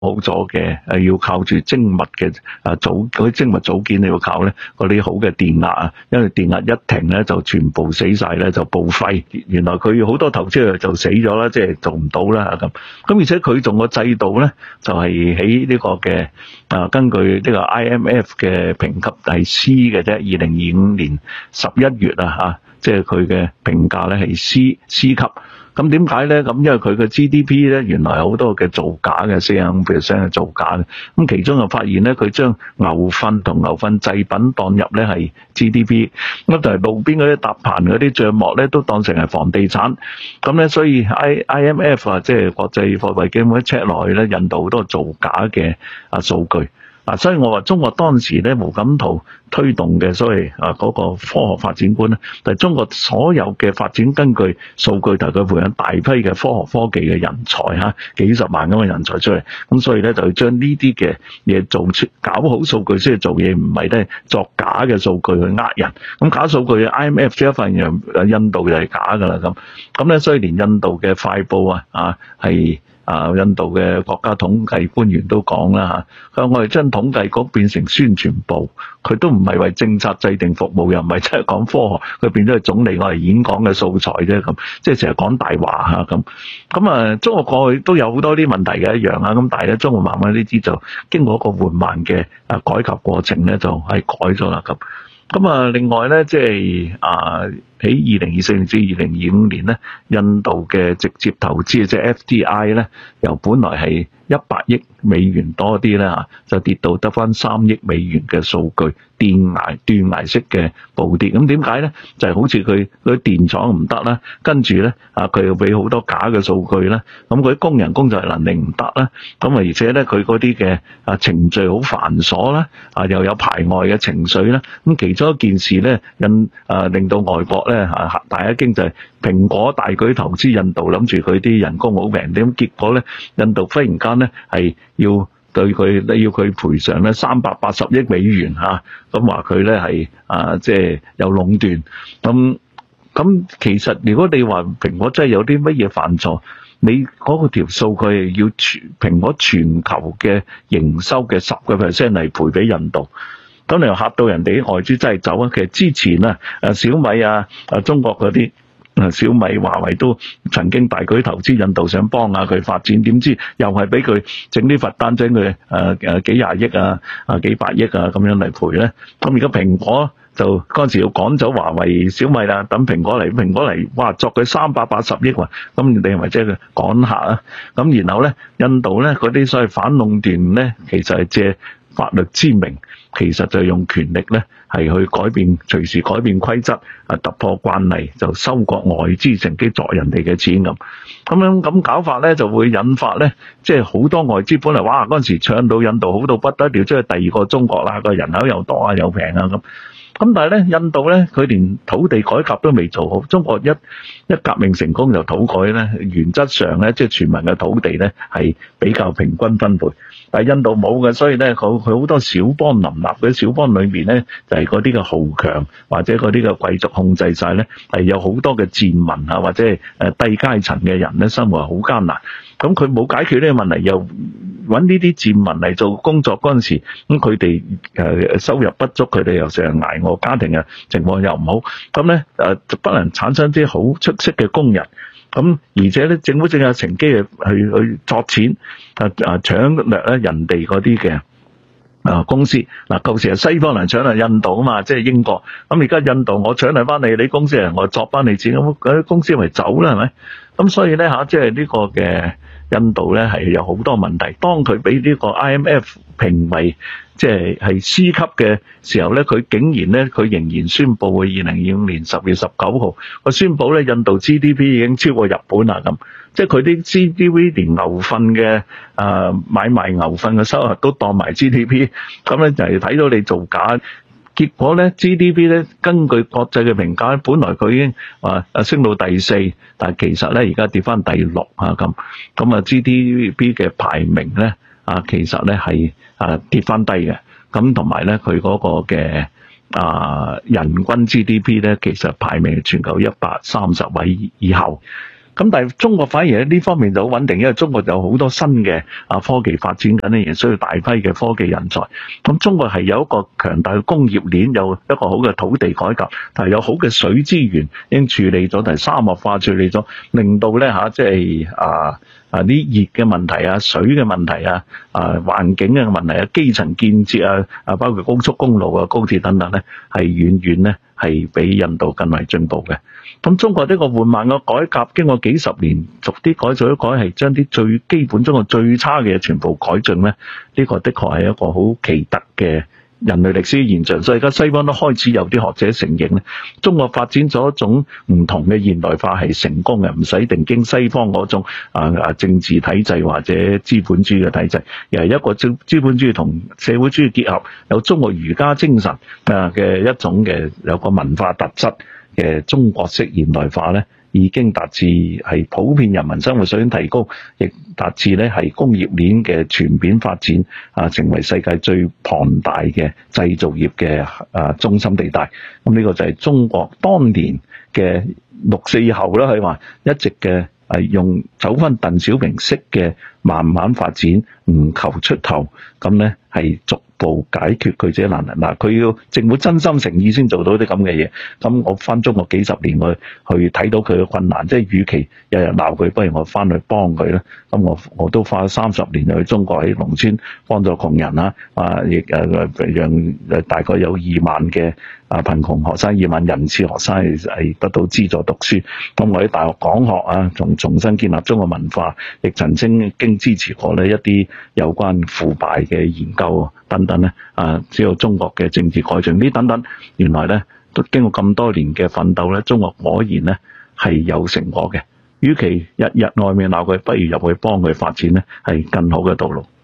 好咗嘅，要靠住精密嘅嗰啲精密組件，你要靠咧嗰啲好嘅電壓啊，因為電壓一停咧就全部死晒咧，就報廢。原來佢好多投資者就死咗啦，即係做唔到啦咁。咁而且佢仲個制度咧就係喺呢個嘅根據呢個 IMF 嘅評級係 C 嘅啫，2025年11月即係佢嘅評價咧係 C 級。咁點解咧？咁因為佢嘅 GDP 咧原來好多嘅造假嘅，45% 係造假嘅。咁其中就發現咧，佢將牛糞同牛糞製品當入咧係 GDP， 咁就係路邊嗰啲搭棚嗰啲帳幕咧都當成係房地產。咁咧所以 IMF 即係國際貨幣基金會 check 落去咧，印度好多造假嘅數據。所以我話中國當時咧胡錦濤推動嘅所謂嗰個科學發展觀咧，但係中國所有嘅發展根據數據，同佢培養大批嘅科學科技嘅人才幾十萬咁嘅人才出嚟，咁所以咧就要將呢啲嘅嘢做出，搞好數據先係做嘢，唔係咧作假嘅數據去呃人。咁假數據 IMF 即係發現印度就係假㗎啦咁咧，所以連印度嘅快報係印度嘅國家統計官員都講啦佢話我哋將統計局變成宣傳部，佢都唔係為政策制定服務，又唔係真係講科學，佢變咗係總理我哋演講嘅素材啫咁，即係成日講大話咁中國過去都有好多啲問題嘅一樣咁，但係咧中國慢慢呢啲就經過一個緩慢嘅改革過程咧，就係改咗啦咁另外咧即係喺2024年至2025年咧，印度嘅直接投資即係 FDI 咧，由本來係100億美元多啲咧就跌到得返3億美元嘅數據，斷崖式嘅暴跌。咁點解咧？就係好似佢嗰啲電廠唔得啦，跟住咧佢又俾好多假嘅數據啦，咁佢啲工人工作能力唔得啦，咁而且咧佢嗰啲嘅程序好繁瑣啦，又有排外嘅情緒啦，咁其中一件事咧令到外國咧大一驚就係蘋果大舉投資印度，諗住佢啲人工好平啲，咁結果咧印度忽然間咧係要對佢要佢賠償咧380億美元咁話佢咧係即係有壟斷。咁其實如果你話蘋果真係有啲乜嘢犯錯，你嗰個條數據係要蘋果全球嘅營收嘅10% 嚟賠俾印度。咁你又嚇到人哋啲外資真係走啊！其實之前小米中國嗰啲小米、華為都曾經大舉投資印度，想幫下佢發展，點知又係俾佢整啲罰單，整佢幾廿億幾百億咁樣嚟賠咧。咁而家蘋果就嗰陣時要趕走華為、小米啦，等蘋果嚟，哇作佢380億喎，咁你係咪即係趕客啊？咁然後咧，印度咧嗰啲所謂反壟斷咧，其實係借法律之名，其實就用權力咧係去隨時改變規則，突破慣例，就收割外資，乘機作人哋嘅錢咁搞法咧，就會引發咧，即係好多外資本嚟哇嗰陣時搶到印度好到不得了，即係第二個中國啦，個人口又多又平咁但係咧，印度咧佢連土地改革都未做好。中國一革命成功就土改咧，原則上咧即係全民嘅土地咧係比較平均分配，但係印度冇嘅，所以咧佢好多小邦林立嘅小邦裏面咧就係嗰啲嘅豪強或者嗰啲嘅貴族控制晒咧，係有好多嘅賤民或者係低階層嘅人咧生活好艱難。咁佢冇解決呢個問題，又揾呢啲賤民嚟做工作嗰陣時，咁佢哋收入不足，佢哋又成日捱餓，家庭嘅情況又唔好，咁咧就不能產生啲好出色嘅工人。咁而且咧，政府正有乘機去作錢搶掠咧人哋嗰啲嘅公司。舊時係西方人搶嚟印度啊嘛，即係英國。咁而家印度我搶嚟翻你公司我作翻你錢，咁嗰啲公司咪走啦，係咪？咁所以咧即係呢個嘅印度咧係有好多問題。當佢俾呢個 IMF 評為即係 C 級嘅時候咧，佢竟然咧佢仍然宣布喺2025年10月19號，佢宣布咧印度 GDP 已經超過日本啦咁。即係佢啲 GDP 連牛糞嘅買賣牛糞嘅收入都當埋 GDP， 咁咧就係睇到你造假。結果咧 GDP 咧根據國際嘅評價，本來佢已經升到第4，但係其實咧而家跌翻第6咁。GDP 嘅排名咧其實咧係跌翻低嘅。咁同埋咧佢嗰個嘅人均 GDP 咧其實排名全球130位以後。 咁但係中國反而喺呢方面就好穩定，因為中國有好多新嘅科技發展緊咧，仍需要大批嘅科技人才。咁中國係有一個強大嘅工業鏈，有一個好嘅土地改革，但係有好嘅水資源已經處理咗，但係沙漠化處理咗，令到咧即係啲熱嘅問題啊、水嘅問題啊、環境嘅問題啊、基層建設包括高速公路啊、高鐵等等咧，係遠遠咧係比印度更為進步嘅。咁中國呢個緩慢嘅改革，經過幾十年逐啲改做一改，係將啲最基本中國最差嘅嘢全部改進咧。呢個的確係一個好奇特嘅人類歷史現象。所以而家西方都開始有啲學者承認咧，中國發展咗一種唔同嘅現代化係成功嘅，唔使定經西方嗰種政治體制或者資本主義嘅體制，而係一個資本主義同社會主義結合，有中國儒家精神嘅一種嘅有個文化特質嘅中國式現代化咧，已經達至係普遍人民生活水平提高，亦達至咧係工業鏈嘅全面發展，成為世界最龐大嘅製造業嘅中心地帶。咁呢個就係中國當年嘅6·4後啦，佢話一直嘅用走翻鄧小平式嘅慢慢發展，唔求出頭，咁咧係逐步解決佢自己難題。佢要政府真心誠意先做到啲咁嘅嘢。咁我翻中國幾十年去睇到佢嘅困難，即係與其日日鬧佢，不如我翻去幫佢啦。咁我都花咗30年去中國喺農村幫助窮人啦，亦讓大概有2萬嘅貧窮學生、2萬人次學生係得到資助讀書。咁我喺大學講學重新建立中國文化，亦曾經支持過呢一啲有關腐敗嘅研究等等咧。只有中國嘅政治改進呢等等，原來咧都經過咁多年嘅奮鬥咧，中國果然咧係有成果嘅。與其日日外面鬧佢，不如入去幫佢發展咧，係更好嘅道路。